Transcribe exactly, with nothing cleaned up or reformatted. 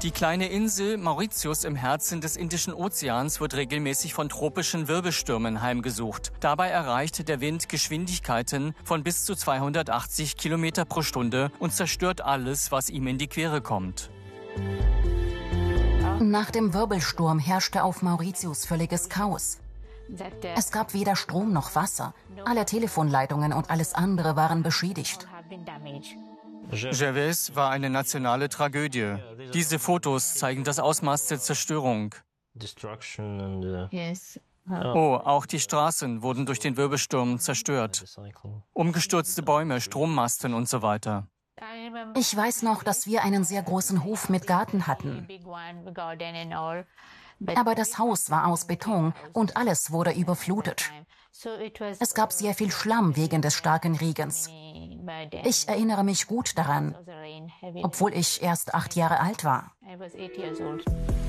Die kleine Insel Mauritius im Herzen des Indischen Ozeans wird regelmäßig von tropischen Wirbelstürmen heimgesucht. Dabei erreicht der Wind Geschwindigkeiten von bis zu zweihundertachtzig Kilometer pro Stunde und zerstört alles, was ihm in die Quere kommt. Nach dem Wirbelsturm herrschte auf Mauritius völliges Chaos. Es gab weder Strom noch Wasser. Alle Telefonleitungen und alles andere waren beschädigt. Gervais war eine nationale Tragödie. Diese Fotos zeigen das Ausmaß der Zerstörung. Oh, auch die Straßen wurden durch den Wirbelsturm zerstört. Umgestürzte Bäume, Strommasten und so weiter. Ich weiß noch, dass wir einen sehr großen Hof mit Garten hatten. Aber das Haus war aus Beton und alles wurde überflutet. Es gab sehr viel Schlamm wegen des starken Regens. Ich erinnere mich gut daran, obwohl ich erst acht Jahre alt war.